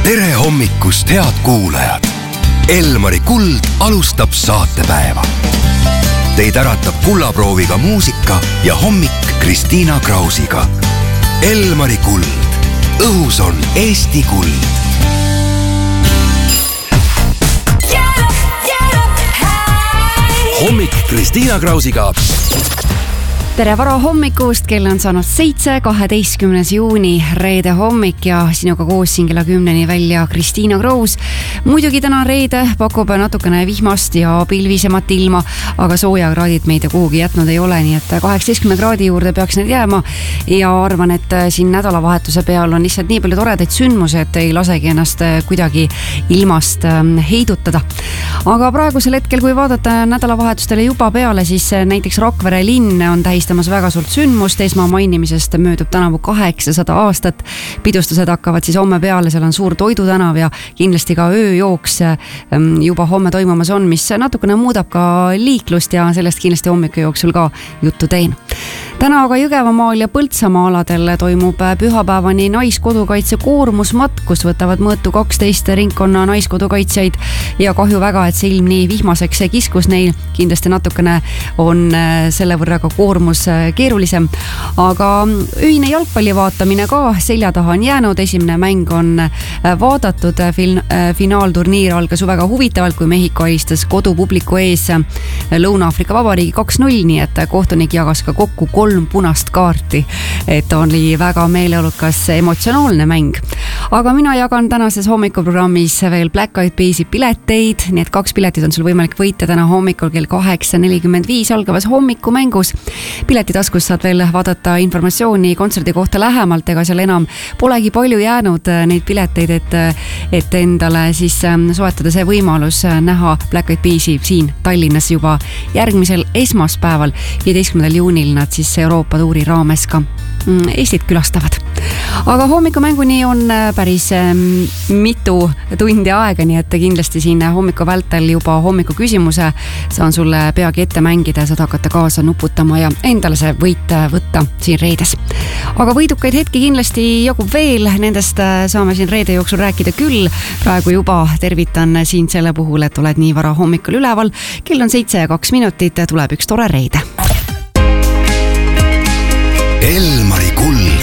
Tere hommikust, head kuulajad! Elmari Kuld alustab saatepäeva. Teid äratab kullaprooviga muusika ja hommik Kristiina Krausiga. Elmari Kuld. Õhus on Eesti kuld. Hommik Kristiina Krausiga. Tere vara hommikust, kell on saanud 7, 12. juuni, reede hommik ja sinuga koos siin kella 10 välja Kristiina Kraus. Muidugi täna reede pakub natukene vihmast ja pilvisemat ilma, aga soojakraadid meid kuhugi jätnud ei ole, nii et 18 kraadi juurde peaks need jääma ja arvan, et siin nädalavahetuse peal on lihtsalt nii palju toredaid sündmusi, et ei lasegi ennast kuidagi ilmast heidutada. Aga praegusel hetkel, kui vaadata nädalavahetustele juba peale, siis näiteks Rakvere linn on tähistamas väga suurt sündmust. Esma mainimisest möödub tänavu 800 aastat. Pidustused hakkavad siis homme peale, seal on suur toidutänav ja kindlasti ka ööjooks juba homme toimumas on, mis natukene muudab ka liiklust ja sellest kindlasti hommiku jooksul ka juttu teen. Täna aga Jõgevamaal ja Põltsamaa aladel toimub pühapäevani naiskodukaitse koormusmatk, kus võtavad mõõtu 12 ringkonna naiskodukaitsjaid ja kahju väga, et see ilm nii vihmaseks kiskus neil. Kindlasti natukene on selle võrra ka koormus keerulisem, aga ühine jalgpalli vaatamine ka selja taha on jäänud. Esimene mäng on vaadatud, finaalturniir algas väga huvitavalt, kui Mehhiko alistas kodupubliku ees Lõuna-Aafrika Vabariigi 2-0, nii et kohtunik jagas ka kokku 3 punast kaarti, et oli väga meeleolukas emotsionaalne mäng. Aga mina jagan tänases hommikuprogrammis veel Black Eyed Peasi pileteid, nii et 2 piletit on sul võimalik võita täna hommikul kell 8.45 algavas hommikumängus. Piletitaskus saad veel vaadata informatsiooni kontserdi kohta lähemalt, ega seal enam polegi palju jäänud neid pileteid, et endale siis soetada see võimalus näha Black Eyed Peasi siin Tallinnas juba järgmisel esmaspäeval, 15. juunil nad siis Euroopa tuuri raames ka Eestit külastavad. Aga hommikumänguni on päris mitu tundi aega, nii et kindlasti siin hommiku vältel juba hommiku küsimuse saan sulle peagi ette mängida, saad hakata kaasa nuputama ja endale see võit võtta siin reedes. Aga võidukaid hetki kindlasti jagub veel, nendest saame siin reede jooksul rääkida küll. Praegu juba tervitan siin selle puhul, et oled nii vara hommikul üleval. Kell on 7:02, tuleb üks tore reede. Elmari Kuld.